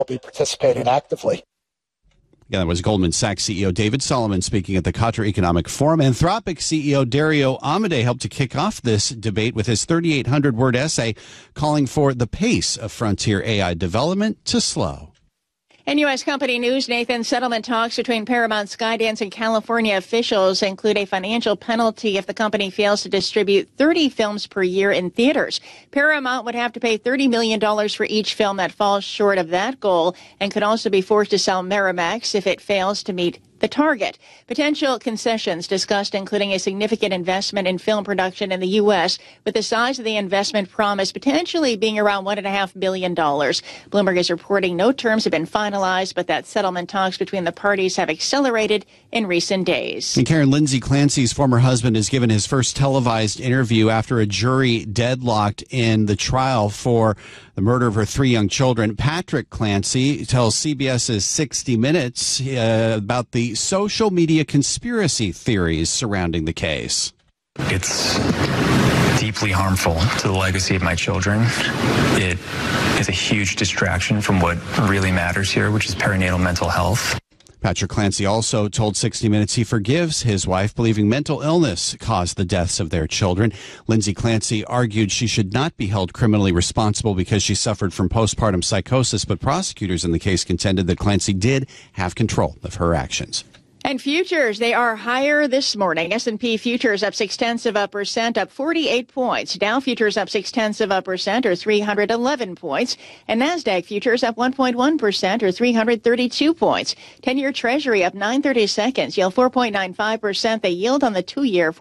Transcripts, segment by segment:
be participating actively. Yeah, that was Goldman Sachs CEO David Solomon speaking at the Qatar Economic Forum. Anthropic CEO Dario Amodei helped to kick off this debate with his 3,800-word essay calling for the pace of frontier AI development to slow. In U.S. company news, Nathan, settlement talks between Paramount, Skydance, and California officials include a financial penalty if the company fails to distribute 30 films per year in theaters. Paramount would have to pay $30 million for each film that falls short of that goal and could also be forced to sell Miramax if it fails to meet the target. Potential concessions discussed including a significant investment in film production in the U.S., with the size of the investment promised potentially being around $1.5 billion. Bloomberg is reporting no terms have been finalized, but that settlement talks between the parties have accelerated in recent days. And Karen, Lindsay Clancy's former husband has given his first televised interview after a jury deadlocked in the trial for the murder of her 3 young children. Patrick Clancy tells CBS's 60 Minutes about the social media conspiracy theories surrounding the case. It's deeply harmful to the legacy of my children. It is a huge distraction from what really matters here, which is perinatal mental health. Patrick Clancy also told 60 Minutes he forgives his wife, believing mental illness caused the deaths of their children. Lindsay Clancy argued she should not be held criminally responsible because she suffered from postpartum psychosis, but prosecutors in the case contended that Clancy did have control of her actions. And futures, they are higher this morning. S&P futures up 0.6%, up 48 points. Dow futures up 0.6%, or 311 points. And NASDAQ futures up 1.1%, or 332 points. 10-year Treasury up 9/32, yield 4.95%. The yield on the 2-year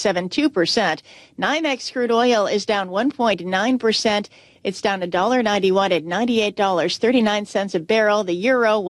4.72%. NYMEX crude oil is down 1.9%. It's down $1.91 at $98.39 a barrel. The euro